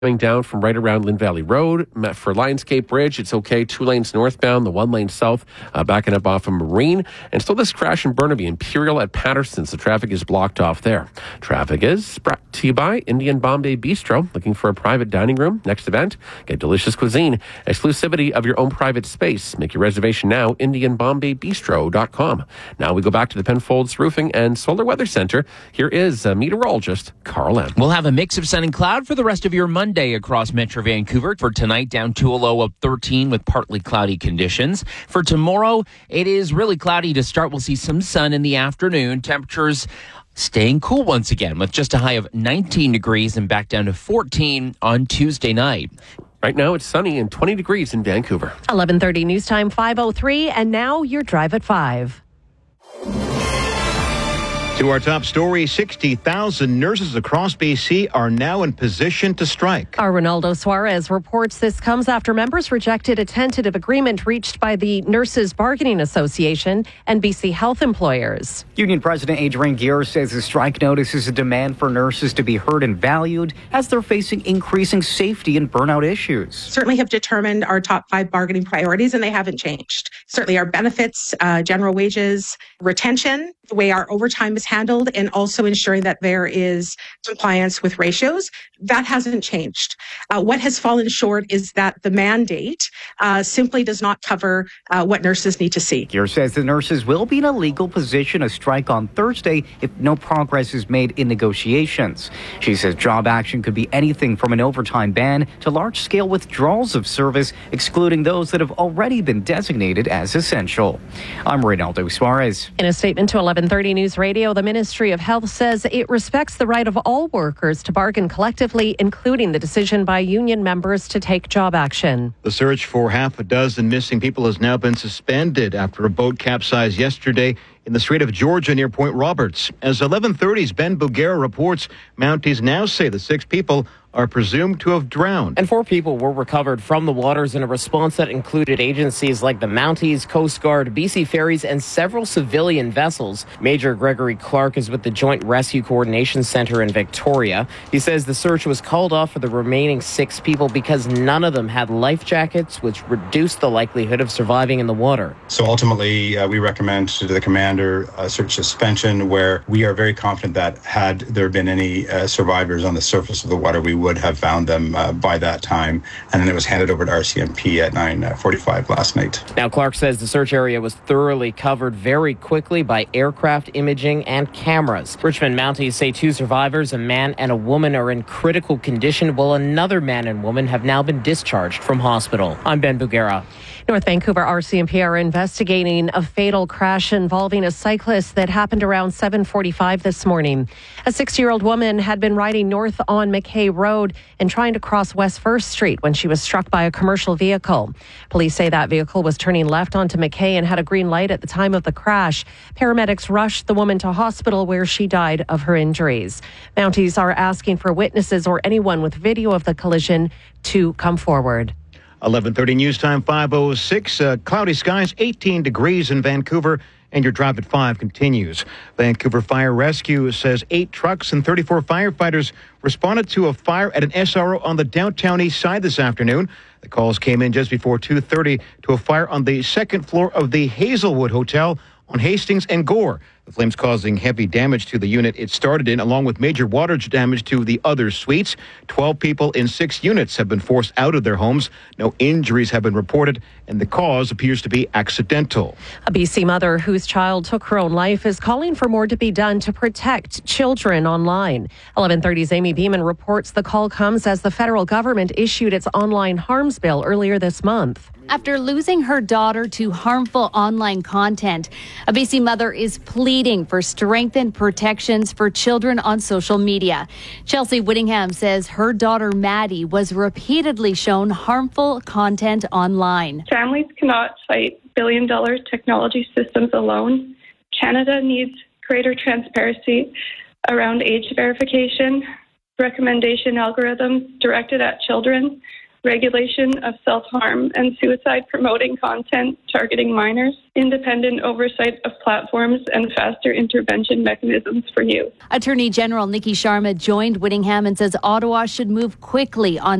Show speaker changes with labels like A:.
A: Coming down from right around Lynn Valley Road. For Lionsgate Bridge, it's okay. 2 lanes northbound, the 1 lane south, backing up off of Marine. And still this crash in Burnaby, Imperial at Patterson's. The traffic is blocked off there. Traffic is brought to you by Indian Bombay Bistro. Looking for a private dining room? Next event, get delicious cuisine. Exclusivity of your own private space. Make your reservation now, IndianBombayBistro.com. Now we go back to the Penfolds Roofing and Solar Weather Center. Here is meteorologist Carl M.
B: We'll have a mix of sun and cloud for the rest of your Monday across Metro Vancouver. For tonight, down to a low of 13 with partly cloudy conditions. For tomorrow, it is really cloudy to start. We'll see some sun in the afternoon. Temperatures staying cool once again with just a high of 19 degrees and back down to 14 on Tuesday night.
A: Right now, it's sunny and 20 degrees in Vancouver.
C: 11:30 news time, 5:03, and now your drive at 5.
D: To our top story, 60,000 nurses across BC are now in position to strike.
C: Our Ronaldo Suarez reports this comes after members rejected a tentative agreement reached by the Nurses Bargaining Association and BC Health Employers.
E: Union President Adrian Gear says the strike notice is a demand for nurses to be heard and valued as they're facing increasing safety and burnout issues.
F: Certainly have determined our top 5 bargaining priorities, and they haven't changed. Certainly our benefits, general wages, retention, the way our overtime is handled, and also ensuring that there is compliance with ratios. That hasn't changed. What has fallen short is that the mandate simply does not cover what nurses need to see.
E: Gear says the nurses will be in a legal position to strike on Thursday if no progress is made in negotiations. She says job action could be anything from an overtime ban to large-scale withdrawals of service, excluding those that have already been designated as essential. I'm Ronaldo Suarez.
C: In a statement to 11:30 News Radio, the Ministry of Health says it respects the right of all workers to bargain collectively, including the decision by union members to take job action.
D: The search for half a dozen missing people has now been suspended after a boat capsized yesterday in the Strait of Georgia near Point Roberts. As 11:30's Ben Bugera reports, Mounties now say the 6 people are presumed to have drowned.
G: And 4 people were recovered from the waters in a response that included agencies like the Mounties, Coast Guard, BC Ferries, and several civilian vessels. Major Gregory Clark is with the Joint Rescue Coordination Center in Victoria. He says the search was called off for the remaining 6 people because none of them had life jackets, which reduced the likelihood of surviving in the water.
H: So ultimately, we recommend to the commander a search suspension where we are very confident that had there been any survivors on the surface of the water, we would have found them by that time, and then it was handed over to RCMP at 9:45 last night.
G: Now, Clark says the search area was thoroughly covered very quickly by aircraft imaging and cameras. Richmond Mounties say 2 survivors, a man and a woman, are in critical condition, while another man and woman have now been discharged from hospital. I'm Ben Bugera.
C: North Vancouver RCMP are investigating a fatal crash involving a cyclist that happened around 7:45 this morning. A 60-year-old woman had been riding north on McKay Road and trying to cross West 1st Street when she was struck by a commercial vehicle. Police say that vehicle was turning left onto McKay and had a green light at the time of the crash. Paramedics rushed the woman to hospital where she died of her injuries. Mounties are asking for witnesses or anyone with video of the collision to come forward.
D: 11:30 news time, 5:06. Cloudy skies, 18 degrees in Vancouver, and your drive at 5 continues. Vancouver Fire Rescue says 8 trucks and 34 firefighters responded to a fire at an SRO on the downtown east side this afternoon. The calls came in just before 2:30 to a fire on the 2nd floor of the Hazelwood Hotel on Hastings and Gore. The flames causing heavy damage to the unit it started in, along with major water damage to the other suites. 12 people in 6 units have been forced out of their homes. No injuries have been reported, and the cause appears to be accidental.
C: A BC mother whose child took her own life is calling for more to be done to protect children online. 11:30's Amy Beeman reports the call comes as the federal government issued its online harms bill earlier this month.
I: After losing her daughter to harmful online content, a BC mother is pleading for strengthened protections for children on social media. Chelsea Whittingham says her daughter Maddie was repeatedly shown harmful content online.
J: Families cannot fight billion-dollar technology systems alone. Canada needs greater transparency around age verification, recommendation algorithms directed at children, regulation of self-harm and suicide-promoting content targeting minors, independent oversight of platforms, and faster intervention mechanisms for youth.
I: Attorney General Nikki Sharma joined Whittingham and says Ottawa should move quickly on